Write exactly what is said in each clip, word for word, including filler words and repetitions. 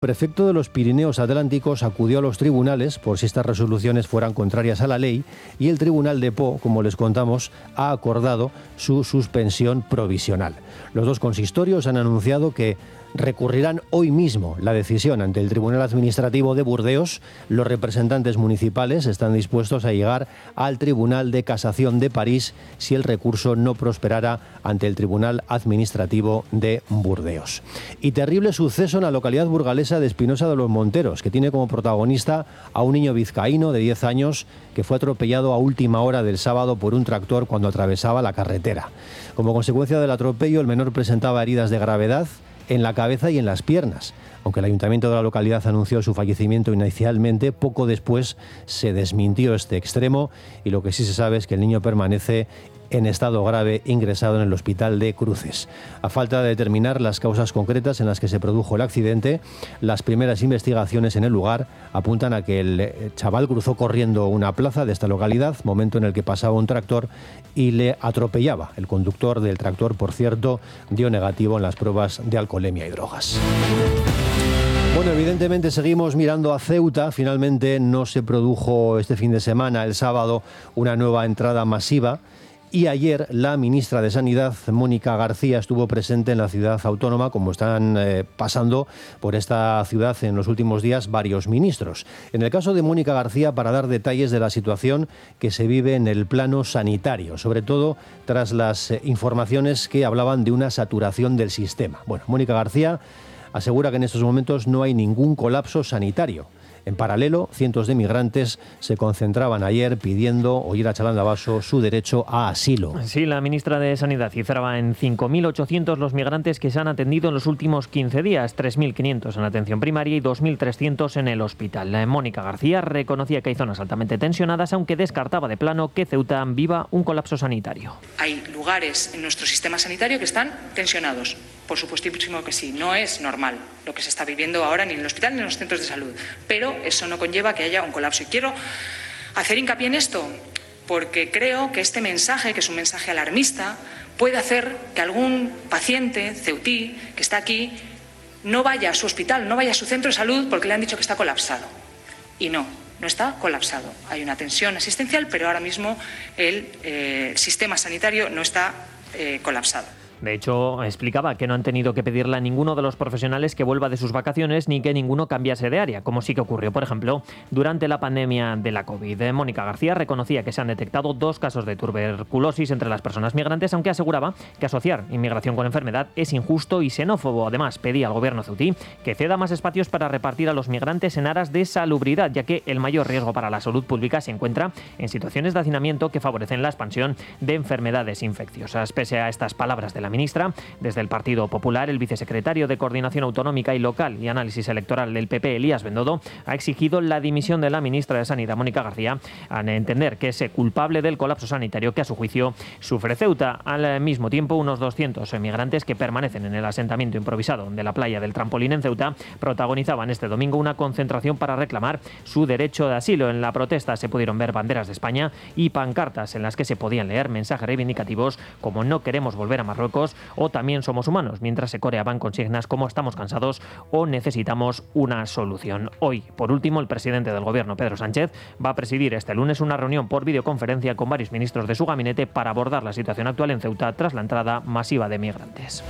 El prefecto de los Pirineos Atlánticos acudió a los tribunales por si estas resoluciones fueran contrarias a la ley y el Tribunal de Po, como les contamos, ha acordado su suspensión provisional. Los dos consistorios han anunciado que recurrirán hoy mismo la decisión ante el Tribunal Administrativo de Burdeos. Los representantes municipales están dispuestos a llegar al Tribunal de Casación de París si el recurso no prosperara ante el Tribunal Administrativo de Burdeos. Y terrible suceso en la localidad burgalesa de Espinosa de los Monteros, que tiene como protagonista a un niño vizcaíno de diez años que fue atropellado a última hora del sábado por un tractor cuando atravesaba la carretera. Como consecuencia del atropello, el menor presentaba heridas de gravedad en la cabeza y en las piernas. Aunque el ayuntamiento de la localidad anunció su fallecimiento inicialmente, poco después se desmintió este extremo y lo que sí se sabe es que el niño permanece en estado grave ingresado en el hospital de Cruces. A falta de determinar las causas concretas en las que se produjo el accidente, las primeras investigaciones en el lugar apuntan a que el chaval cruzó corriendo una plaza de esta localidad, momento en el que pasaba un tractor y le atropellaba. El conductor del tractor, por cierto, dio negativo en las pruebas de alcoholemia y drogas. Bueno, evidentemente seguimos mirando a Ceuta. Finalmente no se produjo este fin de semana, el sábado, una nueva entrada masiva. Y ayer la ministra de Sanidad, Mónica García, estuvo presente en la ciudad autónoma, como están eh, pasando por esta ciudad en los últimos días varios ministros. En el caso de Mónica García, para dar detalles de la situación que se vive en el plano sanitario, sobre todo tras las eh, informaciones que hablaban de una saturación del sistema. Bueno, Mónica García asegura que en estos momentos no hay ningún colapso sanitario. En paralelo, cientos de migrantes se concentraban ayer pidiendo oír a Chalanda-Basso su derecho a asilo. Sí, la ministra de Sanidad cifraba en cinco mil ochocientos los migrantes que se han atendido en los últimos quince días, tres mil quinientos en atención primaria y dos mil trescientos en el hospital. Mónica García reconocía que hay zonas altamente tensionadas, aunque descartaba de plano que Ceuta viva un colapso sanitario. Hay lugares en nuestro sistema sanitario que están tensionados. Por supuestísimo que sí, no es normal lo que se está viviendo ahora ni en el hospital ni en los centros de salud, pero eso no conlleva que haya un colapso. Y quiero hacer hincapié en esto porque creo que este mensaje, que es un mensaje alarmista, puede hacer que algún paciente ceutí que está aquí no vaya a su hospital, no vaya a su centro de salud porque le han dicho que está colapsado. Y no, no está colapsado. Hay una tensión asistencial, pero ahora mismo el eh, sistema sanitario no está eh, colapsado. De hecho, explicaba que no han tenido que pedirle a ninguno de los profesionales que vuelva de sus vacaciones ni que ninguno cambiase de área, como sí que ocurrió, por ejemplo, durante la pandemia de la COVID. Mónica García reconocía que se han detectado dos casos de tuberculosis entre las personas migrantes, aunque aseguraba que asociar inmigración con enfermedad es injusto y xenófobo. Además, pedía al gobierno ceutí que ceda más espacios para repartir a los migrantes en aras de salubridad, ya que el mayor riesgo para la salud pública se encuentra en situaciones de hacinamiento que favorecen la expansión de enfermedades infecciosas. Pese a estas palabras de la ministra, desde el Partido Popular, el vicesecretario de Coordinación Autonómica y Local y Análisis Electoral del P P, Elías Bendodo, ha exigido la dimisión de la ministra de Sanidad, Mónica García, a entender que es culpable del colapso sanitario que, a su juicio, sufre Ceuta. Al mismo tiempo, unos doscientos emigrantes que permanecen en el asentamiento improvisado de la playa del Trampolín en Ceuta protagonizaban este domingo una concentración para reclamar su derecho de asilo. En la protesta se pudieron ver banderas de España y pancartas en las que se podían leer mensajes reivindicativos como "no queremos volver a Marruecos" o "también somos humanos", mientras se coreaban consignas como "estamos cansados" o "necesitamos una solución". Hoy, por último, el presidente del gobierno, Pedro Sánchez, va a presidir este lunes una reunión por videoconferencia con varios ministros de su gabinete para abordar la situación actual en Ceuta tras la entrada masiva de migrantes.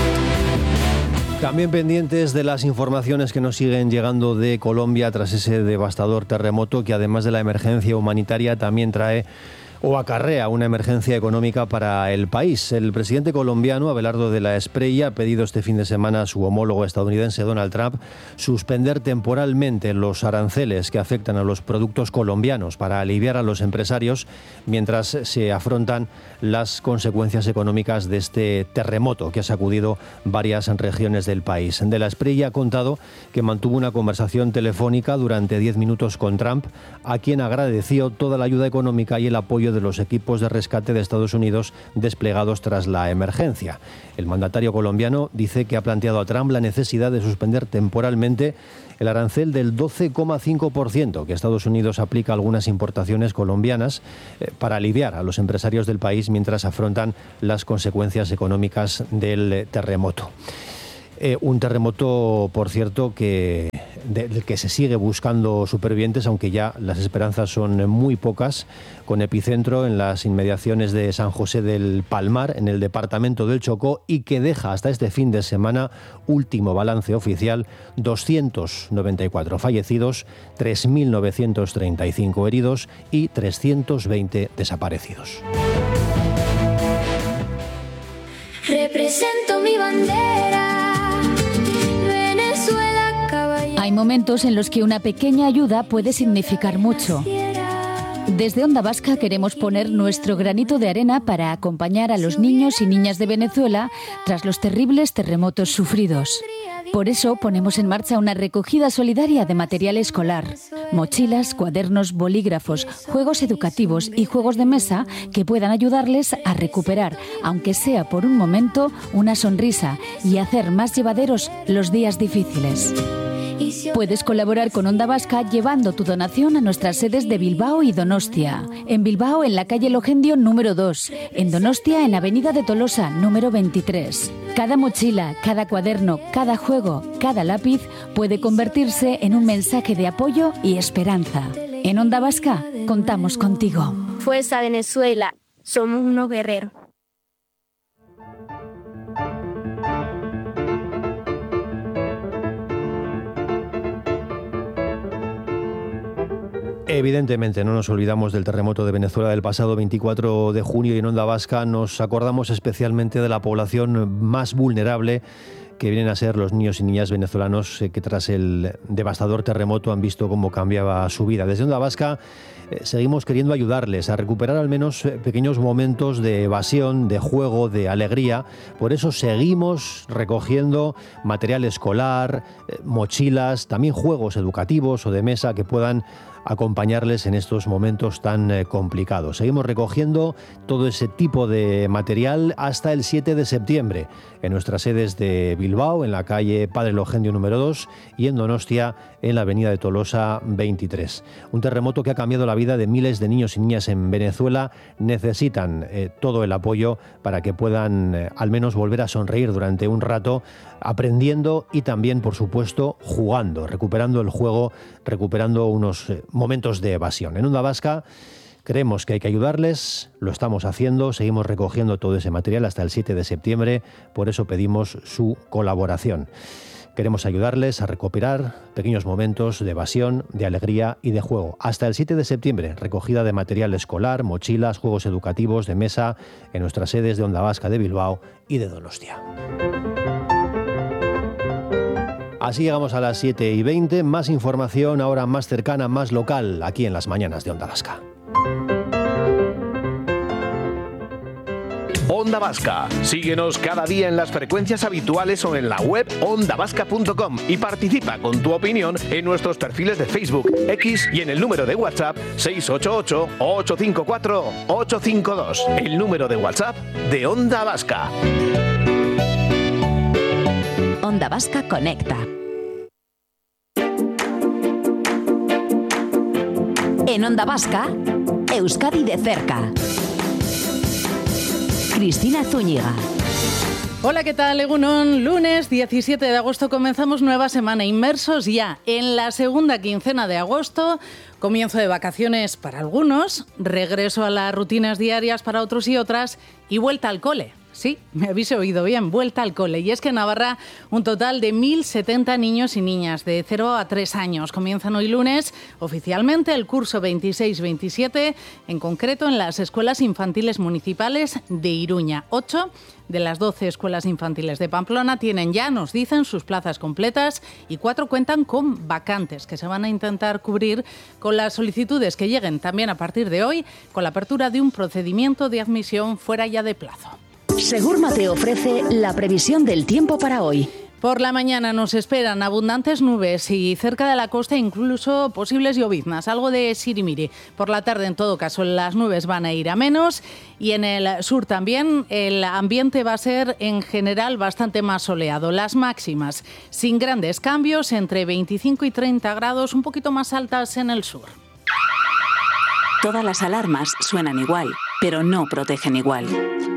También pendientes de las informaciones que nos siguen llegando de Colombia tras ese devastador terremoto que, además de la emergencia humanitaria, también trae o acarrea una emergencia económica para el país. El presidente colombiano, Abelardo de la Espriella, ha pedido este fin de semana a su homólogo estadounidense, Donald Trump, suspender temporalmente los aranceles que afectan a los productos colombianos para aliviar a los empresarios mientras se afrontan las consecuencias económicas de este terremoto que ha sacudido varias regiones del país. De la Espriella ha contado que mantuvo una conversación telefónica durante diez minutos con Trump, a quien agradeció toda la ayuda económica y el apoyo de los equipos de rescate de Estados Unidos desplegados tras la emergencia. El mandatario colombiano dice que ha planteado a Trump la necesidad de suspender temporalmente el arancel del doce coma cinco por ciento que Estados Unidos aplica a algunas importaciones colombianas eh, para aliviar a los empresarios del país mientras afrontan las consecuencias económicas del terremoto. Eh, un terremoto, por cierto, que del que se sigue buscando supervivientes, aunque ya las esperanzas son muy pocas, con epicentro en las inmediaciones de San José del Palmar, en el departamento del Chocó, y que deja hasta este fin de semana, último balance oficial, doscientos noventa y cuatro fallecidos, tres mil novecientos treinta y cinco heridos y trescientos veinte desaparecidos. Represento mi bandera, Venezuela, caballero. Hay momentos en los que una pequeña ayuda puede significar mucho. Desde Onda Vasca queremos poner nuestro granito de arena para acompañar a los niños y niñas de Venezuela tras los terribles terremotos sufridos. Por eso ponemos en marcha una recogida solidaria de material escolar, mochilas, cuadernos, bolígrafos, juegos educativos y juegos de mesa que puedan ayudarles a recuperar, aunque sea por un momento, una sonrisa y hacer más llevaderos los días difíciles. Puedes colaborar con Onda Vasca llevando tu donación a nuestras sedes de Bilbao y Donostia. En Bilbao, en la calle Logendio número dos. En Donostia, en Avenida de Tolosa número veintitrés. Cada mochila, cada cuaderno, cada juego, cada lápiz puede convertirse en un mensaje de apoyo y esperanza. En Onda Vasca, contamos contigo. Fuerza Venezuela, somos unos guerreros. Evidentemente no nos olvidamos del terremoto de Venezuela del pasado veinticuatro de junio y en Onda Vasca nos acordamos especialmente de la población más vulnerable, que vienen a ser los niños y niñas venezolanos eh, que tras el devastador terremoto han visto cómo cambiaba su vida. Desde Onda Vasca eh, seguimos queriendo ayudarles a recuperar al menos eh, pequeños momentos de evasión, de juego, de alegría. Por eso seguimos recogiendo material escolar, eh, mochilas, también juegos educativos o de mesa que puedan acompañarles en estos momentos tan eh, complicados. Seguimos recogiendo todo ese tipo de material hasta el siete de septiembre en nuestras sedes de Bilbao, en la calle Padre Logendio número dos y en Donostia, en la avenida de Tolosa veintitrés. Un terremoto que ha cambiado la vida de miles de niños y niñas en Venezuela. Necesitan eh, todo el apoyo para que puedan eh, al menos volver a sonreír durante un rato, aprendiendo y también, por supuesto, jugando, recuperando el juego, recuperando unos eh, momentos de evasión. En Onda Vasca creemos que hay que ayudarles, lo estamos haciendo, seguimos recogiendo todo ese material hasta el siete de septiembre, por eso pedimos su colaboración. Queremos ayudarles a recuperar pequeños momentos de evasión, de alegría y de juego. Hasta el siete de septiembre, recogida de material escolar, mochilas, juegos educativos, de mesa, en nuestras sedes de Onda Vasca de Bilbao y de Donostia. Así llegamos a las siete y veinte. Más información ahora más cercana, más local, aquí en las mañanas de Onda Vasca. Onda Vasca. Síguenos cada día en las frecuencias habituales o en la web onda vasca punto com y participa con tu opinión en nuestros perfiles de Facebook, X y en el número de WhatsApp seis ocho ocho, ocho cinco cuatro, ocho cinco dos. El número de WhatsApp de Onda Vasca. Onda Vasca conecta. En Onda Vasca, Euskadi de cerca. Cristina Zúñiga. Hola, ¿qué tal? Egunon, lunes diecisiete de agosto comenzamos nueva semana, inmersos ya en la segunda quincena de agosto, comienzo de vacaciones para algunos, regreso a las rutinas diarias para otros y otras y vuelta al cole. Sí, me habéis oído bien, vuelta al cole. Y es que en Navarra un total de mil setenta niños y niñas de cero a tres años comienzan hoy lunes oficialmente el curso veintiséis veintisiete, en concreto en las escuelas infantiles municipales de Iruña. Ocho de las doce escuelas infantiles de Pamplona tienen ya, nos dicen, sus plazas completas y cuatro cuentan con vacantes que se van a intentar cubrir con las solicitudes que lleguen también a partir de hoy, con la apertura de un procedimiento de admisión fuera ya de plazo. Segurma te ofrece la previsión del tiempo para hoy. Por la mañana nos esperan abundantes nubes y cerca de la costa incluso posibles lloviznas, algo de sirimiri. Por la tarde, en todo caso, las nubes van a ir a menos y en el sur también el ambiente va a ser en general bastante más soleado. Las máximas sin grandes cambios, entre veinticinco y treinta grados, un poquito más altas en el sur. Todas las alarmas suenan igual, pero no protegen igual.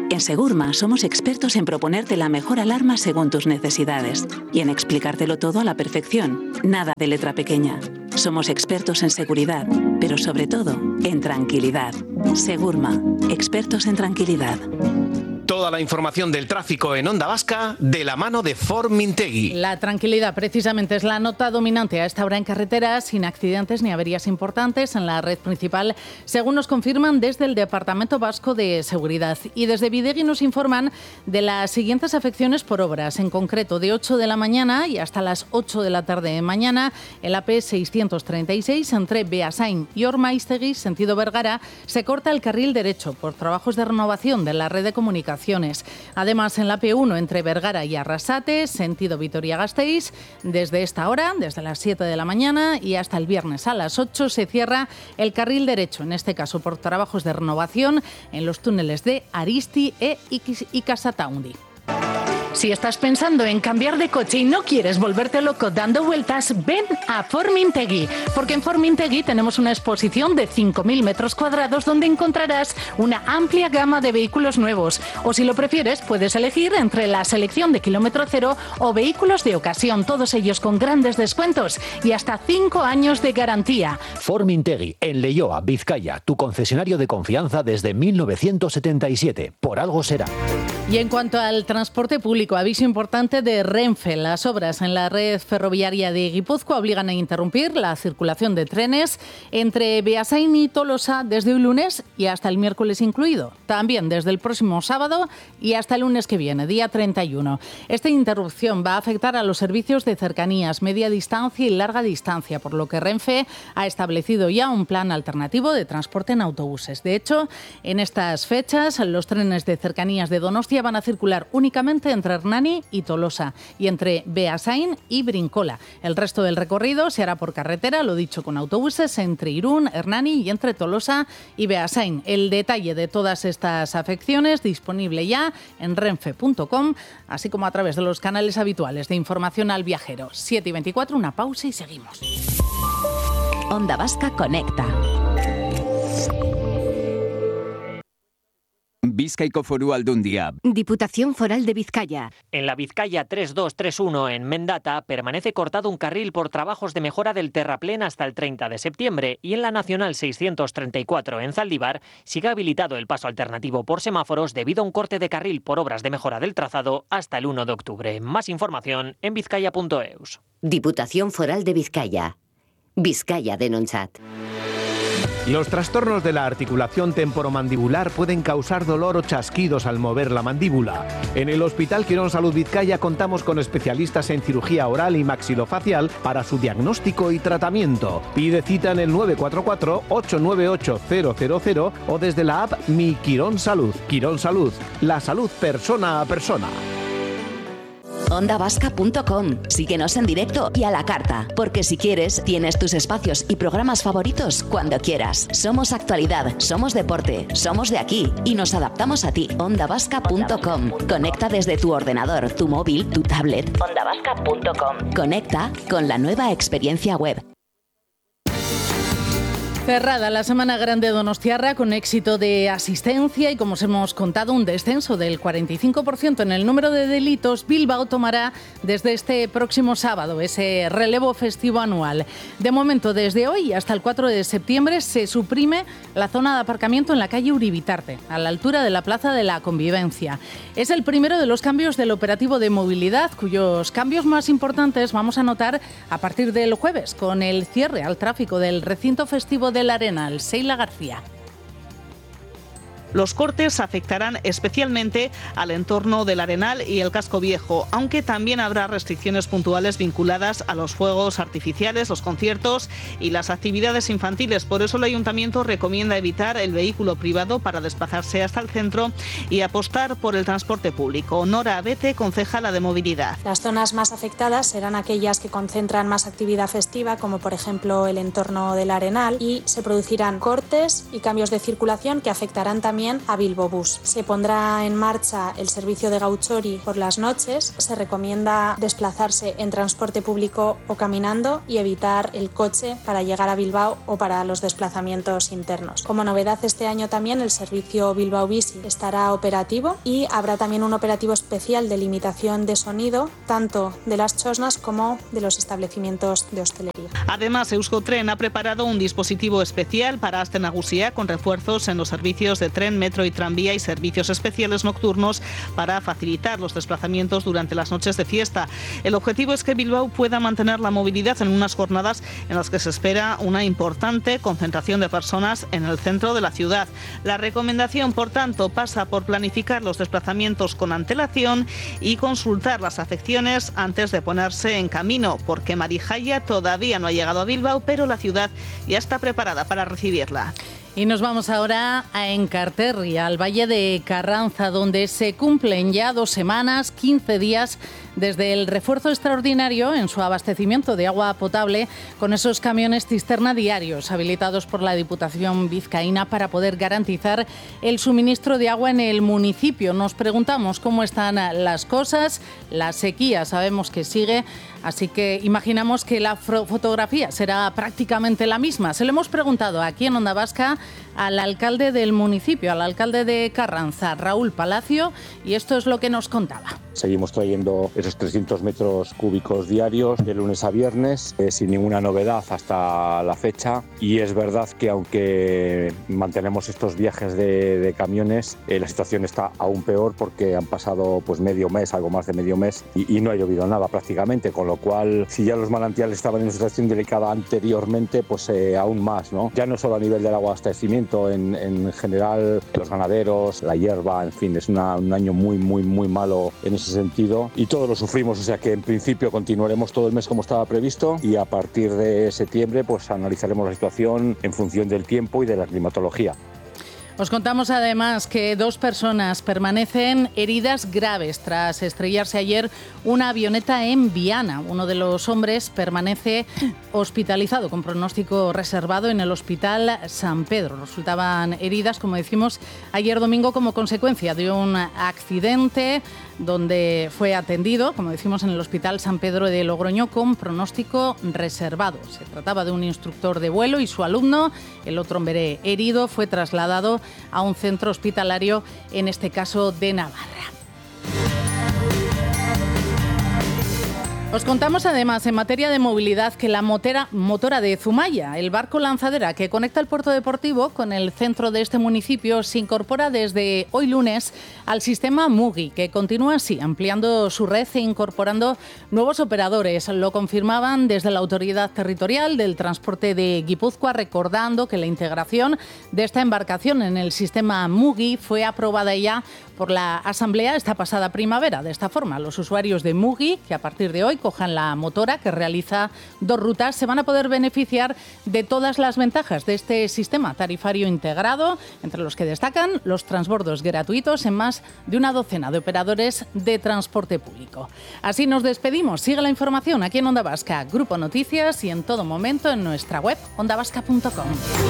En Segurma somos expertos en proponerte la mejor alarma según tus necesidades y en explicártelo todo a la perfección. Nada de letra pequeña. Somos expertos en seguridad, pero sobre todo en tranquilidad. Segurma, expertos en tranquilidad. Toda la información del tráfico en Onda Vasca de la mano de Ford Mintegui. La tranquilidad precisamente es la nota dominante a esta hora en carreteras, sin accidentes ni averías importantes en la red principal, según nos confirman desde el Departamento Vasco de Seguridad. Y desde Bidegui nos informan de las siguientes afecciones por obras, en concreto de ocho de la mañana y hasta las ocho de la tarde de mañana, el A P seiscientos treinta y seis entre Beasain y Ormaiztegui, sentido Bergara, se corta el carril derecho por trabajos de renovación de la red de comunicación. Además, en la P uno entre Bergara y Arrasate, sentido Vitoria-Gasteiz, desde esta hora, desde las siete de la mañana y hasta el viernes a las ocho, se cierra el carril derecho, en este caso por trabajos de renovación en los túneles de Aristi e Ikasataundi. Si estás pensando en cambiar de coche y no quieres volverte loco dando vueltas, ven a Ford Mintegui, porque en Ford Mintegui tenemos una exposición de cinco mil metros cuadrados donde encontrarás una amplia gama de vehículos nuevos. O si lo prefieres, puedes elegir entre la selección de kilómetro cero o vehículos de ocasión, todos ellos con grandes descuentos y hasta cinco años de garantía. Ford Mintegui, en Leioa, Vizcaya, tu concesionario de confianza desde mil novecientos setenta y siete. Por algo será. Y en cuanto al transporte público, aviso importante de Renfe. Las obras en la red ferroviaria de Guipúzcoa obligan a interrumpir la circulación de trenes entre Beasain y Tolosa desde hoy lunes y hasta el miércoles incluido. También desde el próximo sábado y hasta el lunes que viene, día treinta y uno. Esta interrupción va a afectar a los servicios de cercanías, media distancia y larga distancia, por lo que Renfe ha establecido ya un plan alternativo de transporte en autobuses. De hecho, en estas fechas, los trenes de cercanías de Donostia van a circular únicamente entre Hernani y Tolosa y entre Beasain y Brincola. El resto del recorrido se hará por carretera, lo dicho, con autobuses entre Irún, Hernani y entre Tolosa y Beasain. El detalle de todas estas afecciones disponible ya en renfe punto com, así como a través de los canales habituales de información al viajero. siete y veinticuatro, una pausa y seguimos. Onda Vasca Conecta. Bizkaiko Foru Aldundia. Diputación Foral de Vizcaya. En la Vizcaya tres dos tres uno en Mendata permanece cortado un carril por trabajos de mejora del terraplén hasta el treinta de septiembre y en la Nacional seiscientos treinta y cuatro en Zaldívar sigue habilitado el paso alternativo por semáforos debido a un corte de carril por obras de mejora del trazado hasta el uno de octubre. Más información en vizcaya punto eus. Diputación Foral de Vizcaya. Vizcaya denontzat. Los trastornos de la articulación temporomandibular pueden causar dolor o chasquidos al mover la mandíbula. En el Hospital Quirón Salud Vizcaya contamos con especialistas en cirugía oral y maxilofacial para su diagnóstico y tratamiento. Pide cita en el nueve cuatro cuatro, ocho nueve ocho, cero cero cero o desde la app Mi Quirón Salud. Quirón Salud, la salud persona a persona. onda vasca punto com. Síguenos en directo y a la carta, porque si quieres, tienes tus espacios y programas favoritos cuando quieras. Somos actualidad, somos deporte, somos de aquí y nos adaptamos a ti. onda vasca punto com. Conecta desde tu ordenador, tu móvil, tu tablet. onda vasca punto com. Conecta con la nueva experiencia web. Cerrada la Semana Grande donostiarra con éxito de asistencia y, como os hemos contado, un descenso del cuarenta y cinco por ciento en el número de delitos, Bilbao tomará desde este próximo sábado ese relevo festivo anual. De momento, desde hoy hasta el cuatro de septiembre, se suprime la zona de aparcamiento en la calle Uribitarte, a la altura de la Plaza de la Convivencia. Es el primero de los cambios del operativo de movilidad, cuyos cambios más importantes vamos a notar a partir del jueves, con el cierre al tráfico del recinto festivo del Arenal. Seila García. Los cortes afectarán especialmente al entorno del Arenal y el Casco Viejo, aunque también habrá restricciones puntuales vinculadas a los fuegos artificiales, los conciertos y las actividades infantiles. Por eso el Ayuntamiento recomienda evitar el vehículo privado para desplazarse hasta el centro y apostar por el transporte público. Nora Abete, concejala de Movilidad. Las zonas más afectadas serán aquellas que concentran más actividad festiva, como por ejemplo el entorno del Arenal, y se producirán cortes y cambios de circulación que afectarán también también a Bilbo Bus. Se pondrá en marcha el servicio de Gauchori por las noches. Se recomienda desplazarse en transporte público o caminando y evitar el coche para llegar a Bilbao o para los desplazamientos internos. Como novedad este año también el servicio Bilbao Bici estará operativo y habrá también un operativo especial de limitación de sonido tanto de las chosnas como de los establecimientos de hostelería. Además, Euskotren ha preparado un dispositivo especial para Aste Nagusia con refuerzos en los servicios de tren, metro y tranvía y servicios especiales nocturnos para facilitar los desplazamientos durante las noches de fiesta. El objetivo es que Bilbao pueda mantener la movilidad en unas jornadas en las que se espera una importante concentración de personas en el centro de la ciudad. La recomendación, por tanto, pasa por planificar los desplazamientos con antelación y consultar las afecciones antes de ponerse en camino, porque Marijaya todavía no ha llegado a Bilbao, pero la ciudad ya está preparada para recibirla. Y nos vamos ahora a Enkarterri, al Valle de Carranza, donde se cumplen ya dos semanas, quince días, desde el refuerzo extraordinario en su abastecimiento de agua potable con esos camiones cisterna diarios habilitados por la Diputación vizcaína para poder garantizar el suministro de agua en el municipio. Nos preguntamos cómo están las cosas. La sequía sabemos que sigue, así que imaginamos que la fotografía será prácticamente la misma. Se lo hemos preguntado aquí en Onda Vasca al alcalde del municipio, al alcalde de Carranza, Raúl Palacio, y esto es lo que nos contaba. Seguimos trayendo esos trescientos metros cúbicos diarios de lunes a viernes, eh, sin ninguna novedad hasta la fecha. Y es verdad que aunque mantenemos estos viajes de, de camiones, eh, la situación está aún peor porque han pasado pues medio mes, algo más de medio mes, y, y no ha llovido nada prácticamente, con lo cual si ya los manantiales estaban en una situación delicada anteriormente, pues eh, aún más, ¿no? Ya no solo a nivel del abastecimiento, en, en general los ganaderos, la hierba, en fin, es una, un año muy, muy, muy malo en ese sentido y todos lo sufrimos, o sea que en principio continuaremos todo el mes como estaba previsto y a partir de septiembre pues analizaremos la situación en función del tiempo y de la climatología. Os contamos además que dos personas permanecen heridas graves tras estrellarse ayer una avioneta en Viana. Uno de los hombres permanece hospitalizado con pronóstico reservado en el Hospital San Pedro. Resultaban heridas, como decimos, ayer domingo como consecuencia de un accidente donde fue atendido, como decimos, en el Hospital San Pedro de Logroño con pronóstico reservado. Se trataba de un instructor de vuelo y su alumno. El otro hombre herido fue trasladado a un centro hospitalario, en este caso de Navarra. Os contamos además en materia de movilidad que la motera, motora de Zumaya, el barco lanzadera que conecta el puerto deportivo con el centro de este municipio, se incorpora desde hoy lunes al sistema Mugi, que continúa así ampliando su red e incorporando nuevos operadores. Lo confirmaban desde la Autoridad Territorial del Transporte de Guipúzcoa, recordando que la integración de esta embarcación en el sistema Mugi fue aprobada ya por la Asamblea esta pasada primavera. De esta forma, los usuarios de Mugi, que a partir de hoy cojan la motora que realiza dos rutas, se van a poder beneficiar de todas las ventajas de este sistema tarifario integrado, entre los que destacan los transbordos gratuitos en más de una docena de operadores de transporte público. Así nos despedimos. Sigue la información aquí en Onda Vasca, Grupo Noticias y en todo momento en nuestra web onda vasca punto com.